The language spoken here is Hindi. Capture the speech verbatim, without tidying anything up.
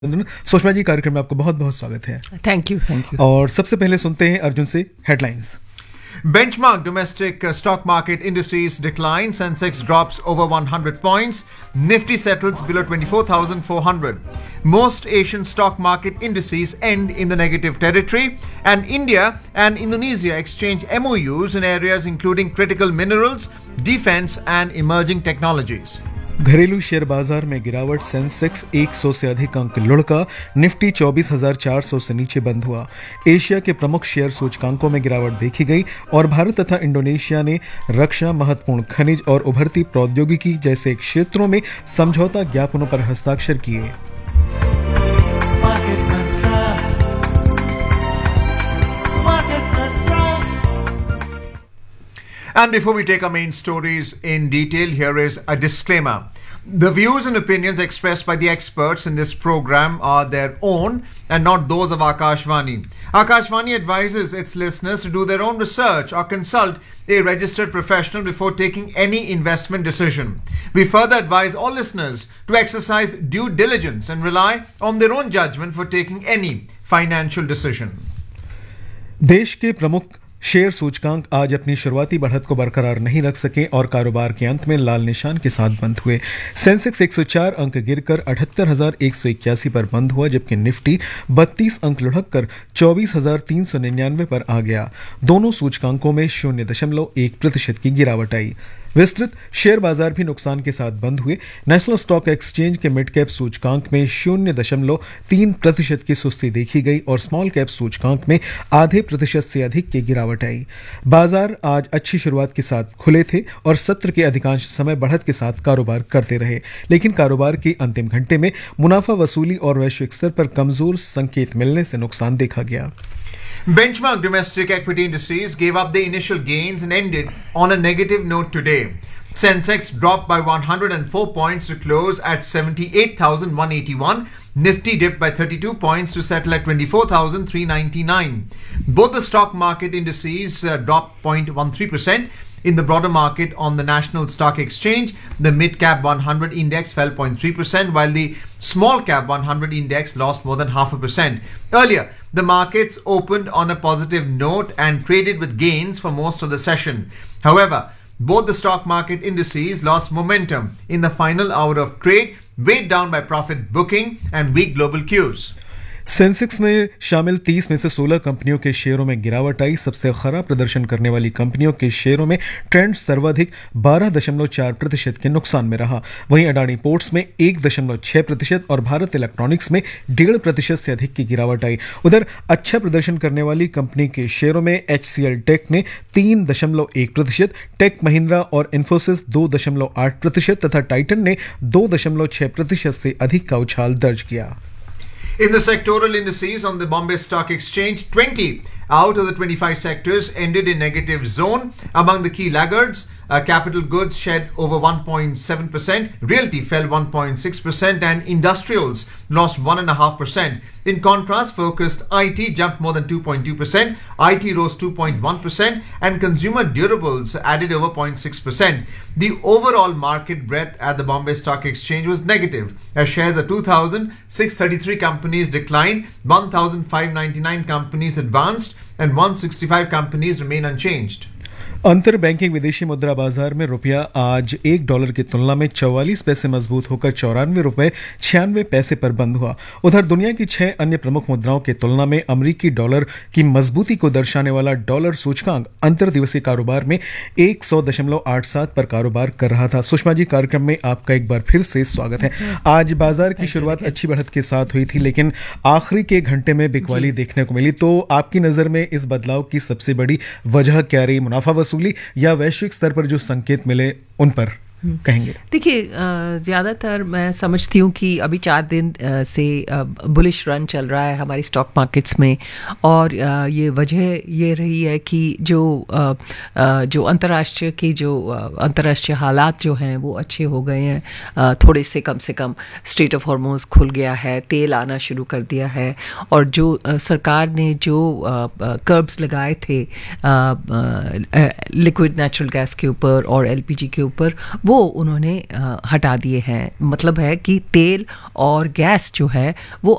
सुषमा जी, कार्यक्रम में आपको बहुत बहुत स्वागत है। थैंक यू थैंक यू और सबसे पहले सुनते हैं अर्जुन से headlines. Benchmark domestic uh, stock market indices decline. Sensex drops over one hundred points. Nifty settles below twenty-four thousand four hundred. Most Asian stock market indices end in the negative territory. And India and Indonesia exchange M O Us in areas including critical minerals, defense and emerging technologies. घरेलू शेयर बाजार में गिरावट। सेंसेक्स सौ से अधिक अंक लुढ़का। निफ्टी चौबीस हज़ार चार सौ से नीचे बंद हुआ। एशिया के प्रमुख शेयर सूचकांकों में गिरावट देखी गई और भारत तथा इंडोनेशिया ने रक्षा, महत्वपूर्ण खनिज और उभरती प्रौद्योगिकी जैसे क्षेत्रों में समझौता ज्ञापनों पर हस्ताक्षर किए। And before we take our main stories in detail, here is a disclaimer. The views and opinions expressed by the experts in this program are their own and not those of Akashvani. Akashvani advises its listeners to do their own research or consult a registered professional before taking any investment decision. We further advise all listeners to exercise due diligence and rely on their own judgment for taking any financial decision. देश के प्रमुख शेयर सूचकांक आज अपनी शुरुआती बढ़त को बरकरार नहीं रख सके और कारोबार के अंत में लाल निशान के साथ बंद हुए। सेंसेक्स एक सौ चार अंक गिरकर अठहत्तर हज़ार एक सौ इक्यासी पर बंद हुआ, जबकि निफ्टी बत्तीस अंक लुढ़ककर चौबीस हज़ार तीन सौ निन्यानवे पर आ गया। दोनों सूचकांकों में शून्य दशमलव एक प्रतिशत की गिरावट आई। विस्तृत शेयर बाजार भी नुकसान के साथ बंद हुए। नेशनल स्टॉक एक्सचेंज के मिड कैप सूचकांक में शून्य दशमलव तीन प्रतिशत की सुस्ती देखी गई और स्मॉल कैप सूचकांक में आधे प्रतिशत से अधिक की गिरावट आई। बाजार आज अच्छी शुरुआत के साथ खुले थे और सत्र के अधिकांश समय बढ़त के साथ कारोबार करते रहे, लेकिन कारोबार के अंतिम घंटे में मुनाफा वसूली और वैश्विक स्तर पर कमजोर संकेत मिलने से नुकसान देखा गया। Benchmark domestic equity indices gave up the initial gains and ended on a negative note today. Sensex dropped by one hundred four points to close at seventy-eight thousand one hundred eighty-one. Nifty dipped by thirty-two points to settle at twenty-four thousand three hundred ninety-nine. Both the stock market indices uh, dropped zero point one three percent. In the broader market on the National Stock Exchange, the mid-cap one hundred index fell zero point three percent, while the small-cap one hundred index lost more than half a percent. Earlier, the markets opened on a positive note and traded with gains for most of the session. However, both the stock market indices lost momentum in the final hour of trade, weighed down by profit booking and weak global cues. Sensex में शामिल तीस में से सोलह कंपनियों के शेयरों में गिरावट आई। सबसे खराब प्रदर्शन करने वाली कंपनियों के शेयरों में ट्रेंड सर्वाधिक बारह दशमलव चार प्रतिशत के नुकसान में रहा। वहीं अडानी पोर्ट्स में एक दशमलव छह प्रतिशत और भारत इलेक्ट्रॉनिक्स में डेढ़ प्रतिशत से अधिक की गिरावट आई। उधर अच्छा प्रदर्शन करने वाली कंपनी के शेयरों में एचसीएल टेक ने तीन दशमलव एक प्रतिशत, टेक महिंद्रा और इन्फोसिस दो दशमलव आठ प्रतिशत तथा टाइटन ने दो दशमलव छह प्रतिशत से अधिक का उछाल दर्ज किया। In the sectoral indices on the Bombay Stock Exchange, twenty out of the twenty-five sectors ended in negative zone. Among the key laggards, uh, capital goods shed over one point seven percent, realty fell one point six percent and industrials lost one point five percent. In contrast, focused I T jumped more than two point two percent, I T rose two point one percent and consumer durables added over zero point six percent. The overall market breadth at the Bombay Stock Exchange was negative, as shares of two thousand six hundred thirty-three companies declined, one thousand five hundred ninety-nine companies advanced and one hundred sixty-five companies remain unchanged. अंतर बैंकिंग विदेशी मुद्रा बाजार में रुपया आज एक डॉलर की तुलना में चौवालीस पैसे मजबूत होकर चौरानवे रुपए छियानवे पैसे पर बंद हुआ। उधर दुनिया की छह अन्य प्रमुख मुद्राओं की तुलना में अमेरिकी डॉलर की मजबूती को दर्शाने वाला डॉलर सूचकांक अंतर दिवसीय कारोबार में एक सौ दशमलव आठ सात पर कारोबार कर रहा था। सुषमा जी, कार्यक्रम में आपका एक बार फिर से स्वागत है। आज बाजार की शुरुआत अच्छी बढ़त के साथ हुई थी, लेकिन आखिरी के घंटे में बिकवाली देखने को मिली। तो आपकी नजर में इस बदलाव की सबसे बड़ी वजह क्या रही? मुनाफा वसूली या वैश्विक स्तर पर जो संकेत मिले उन पर कहेंगे? देखिए, ज़्यादातर मैं समझती हूँ कि अभी चार दिन से बुलिश रन चल रहा है हमारी स्टॉक मार्केट्स में और ये वजह ये रही है कि जो जो अंतर्राष्ट्रीय की जो अंतर्राष्ट्रीय हालात जो हैं वो अच्छे हो गए हैं। थोड़े से कम से कम स्ट्रेट ऑफ हॉर्मोज खुल गया है, तेल आना शुरू कर दिया है और जो सरकार ने जो कर्ब्स लगाए थे लिक्विड नेचुरल गैस के ऊपर और एलपीजी के ऊपर वो उन्होंने हटा दिए हैं। मतलब है कि तेल और गैस जो है वो